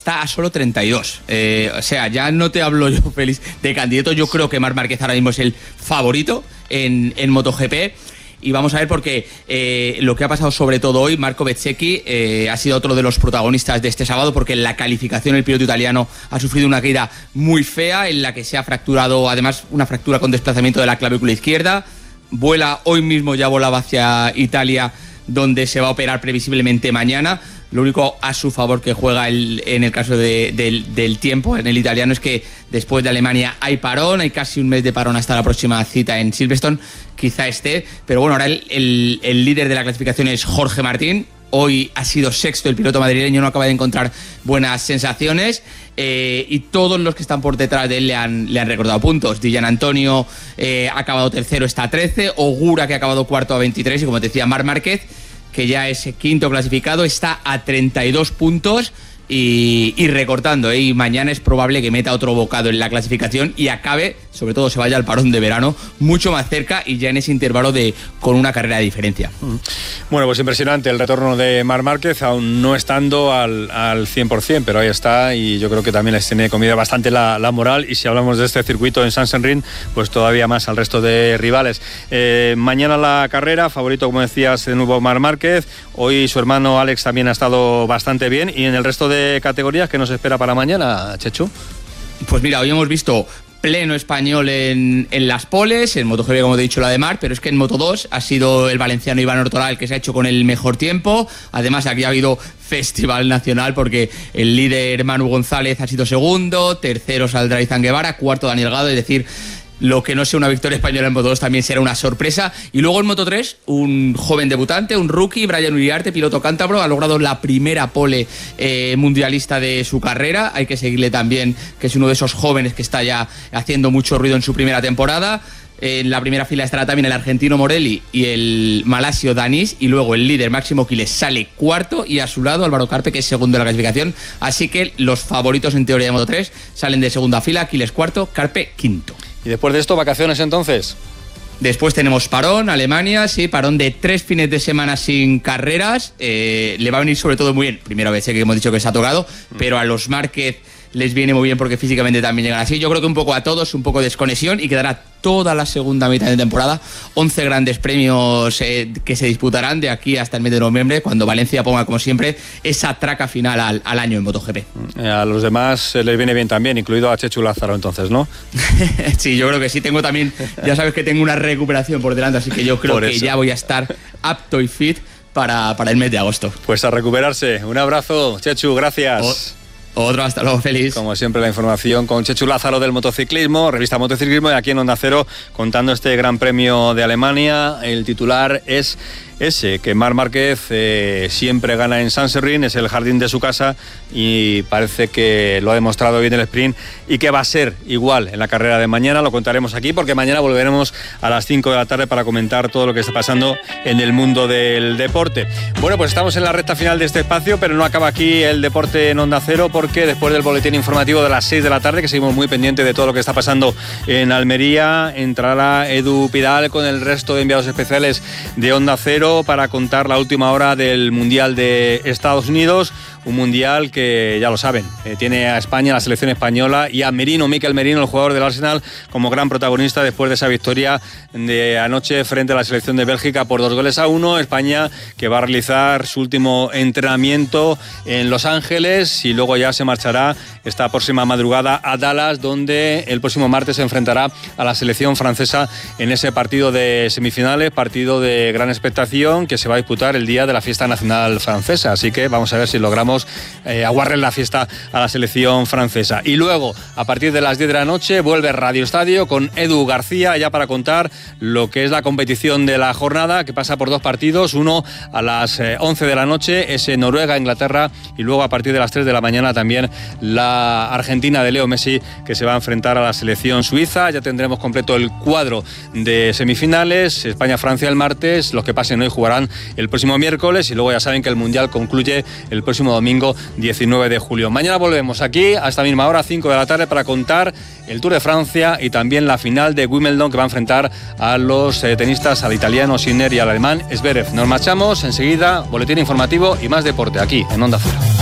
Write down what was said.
está a solo 32. O sea, ya no te hablo yo, Félix, de candidato. Yo creo que Marc Márquez ahora mismo es el favorito en MotoGP. Y vamos a ver porque lo que ha pasado sobre todo hoy, Marco Bezzecchi ha sido otro de los protagonistas de este sábado, porque en la calificación el piloto italiano ha sufrido una caída muy fea en la que se ha fracturado, además una fractura con desplazamiento de la clavícula izquierda. Hoy mismo ya volaba hacia Italia, donde se va a operar previsiblemente mañana. Lo único a su favor que juega en el caso del tiempo en el italiano es que después de Alemania hay parón, hay casi un mes de parón hasta la próxima cita en Silverstone, quizá esté, pero bueno, ahora el líder de la clasificación es Jorge Martín. Hoy ha sido sexto, el piloto madrileño no acaba de encontrar buenas sensaciones, y todos los que están por detrás de él le han recordado puntos. Dillan Antonio ha acabado tercero, está a 13, Ogura, que ha acabado cuarto, a 23, y como te decía, Marc Márquez, que ya es quinto clasificado, está a 32 puntos y recortando, y mañana es probable que meta otro bocado en la clasificación y acabe, sobre todo se vaya al parón de verano, mucho más cerca y ya en ese intervalo con una carrera de diferencia. Bueno, pues impresionante el retorno de Marc Márquez, aún no estando al 100%, pero ahí está, y yo creo que también les tiene comida bastante la moral, y si hablamos de este circuito en Sachsenring, pues todavía más al resto de rivales. Mañana la carrera, favorito, como decías, de nuevo Marc Márquez. Hoy su hermano Alex también ha estado bastante bien, y en el resto de categorías, ¿qué nos espera para mañana, Chechu? Pues mira, hoy hemos visto pleno español en las poles, en MotoGP, como te he dicho, la de Marc, pero es que en Moto2 ha sido el valenciano Iván Ortola el que se ha hecho con el mejor tiempo. Además, aquí ha habido festival nacional porque el líder Manu González ha sido segundo, tercero saldrá Izan Guevara, cuarto Daniel Gado, es decir, lo que no sea una victoria española en Moto2 también será una sorpresa. Y luego en Moto3, un joven debutante, un rookie, Brian Uriarte, piloto cántabro, ha logrado la primera pole mundialista de su carrera. Hay que seguirle también, que es uno de esos jóvenes que está ya haciendo mucho ruido en su primera temporada. En la primera fila estará también el argentino Morelli y el malasio Danis, y luego el líder Máximo Quiles sale cuarto, y a su lado Álvaro Carpe, que es segundo de la clasificación. Así que los favoritos en teoría de Moto3 salen de segunda fila, Quiles cuarto, Carpe quinto. ¿Y después de esto, vacaciones entonces? Después tenemos parón, Alemania, sí, parón de 3 fines de semana sin carreras. Le va a venir sobre todo muy bien, primera vez que hemos dicho que se ha tocado, pero a los Márquez les viene muy bien porque físicamente también llegan así. Yo creo que un poco a todos, un poco de desconexión, y quedará toda la segunda mitad de temporada, 11 grandes premios que se disputarán de aquí hasta el mes de noviembre, cuando Valencia ponga, como siempre, esa traca final al año en MotoGP. A los demás les viene bien también, incluido a Chechu Lázaro, entonces, ¿no? Sí, yo creo que sí. Tengo también, ya sabes que tengo una recuperación por delante, así que yo creo que ya voy a estar apto y fit para el mes de agosto. Pues a recuperarse. Un abrazo, Chechu, gracias. Otro, hasta luego, feliz. Como siempre, la información con Chechu Lázaro del motociclismo, revista Motociclismo, y aquí en Onda Cero, contando este Gran Premio de Alemania. El titular es ese, que Marc Márquez siempre gana en Sachsenring, es el jardín de su casa, y parece que lo ha demostrado bien el sprint, y que va a ser igual en la carrera de mañana. Lo contaremos aquí, porque mañana volveremos a las 5 de la tarde para comentar todo lo que está pasando en el mundo del deporte. Bueno, pues estamos en la recta final de este espacio, pero no acaba aquí el deporte en Onda Cero, porque después del boletín informativo de las 6 de la tarde, que seguimos muy pendientes de todo lo que está pasando en Almería, entrará Edu Pidal con el resto de enviados especiales de Onda Cero para contar la última hora del Mundial de Estados Unidos. Un mundial que, ya lo saben, tiene a España, la selección española, y a Merino, Mikel Merino, el jugador del Arsenal, como gran protagonista después de esa victoria de anoche frente a la selección de Bélgica por 2-1. España, que va a realizar su último entrenamiento en Los Ángeles, y luego ya se marchará esta próxima madrugada a Dallas, donde el próximo martes se enfrentará a la selección francesa en ese partido de semifinales, partido de gran expectación, que se va a disputar el día de la fiesta nacional francesa. Así que vamos a ver si logramos aguarle la fiesta a la selección francesa. Y luego, a partir de las 10 de la noche, vuelve Radio Estadio con Edu García, ya para contar lo que es la competición de la jornada, que pasa por 2 partidos. Uno a las 11 de la noche, es en Noruega-Inglaterra, y luego a partir de las 3 de la mañana también la Argentina de Leo Messi, que se va a enfrentar a la selección suiza. Ya tendremos completo el cuadro de semifinales. España-Francia el martes, los que pasen hoy jugarán el próximo miércoles, y luego ya saben que el Mundial concluye el próximo domingo 19 de julio. Mañana volvemos aquí a esta misma hora, 5 de la tarde, para contar el Tour de Francia y también la final de Wimbledon, que va a enfrentar a los tenistas, al italiano Sinner y al alemán Zverev. Nos marchamos enseguida, boletín informativo y más deporte aquí en Onda Cero.